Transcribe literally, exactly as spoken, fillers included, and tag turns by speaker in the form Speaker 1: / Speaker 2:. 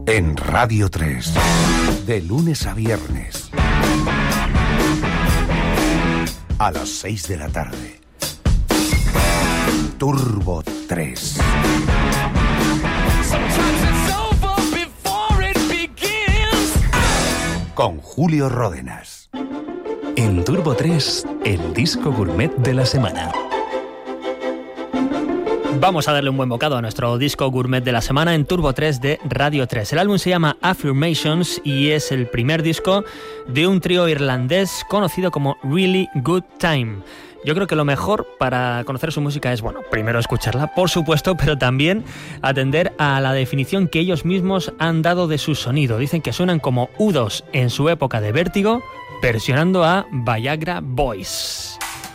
Speaker 1: En Radio tres, de lunes a viernes, a las seis de la tarde. Turbo tres. Con Julio Ródenas.
Speaker 2: En Turbo tres, el disco gourmet de la semana.
Speaker 3: Vamos a darle un buen bocado a nuestro disco gourmet de la semana en Turbo tres de Radio tres. El álbum se llama Affirmations y es el primer disco de un trío irlandés conocido como Really Good Time. Yo creo que lo mejor para conocer su música es, bueno, primero escucharla, por supuesto, pero también atender a la definición que ellos mismos han dado de su sonido. Dicen que suenan como U dos en su época de Vértigo, versionando a Viagra Boys.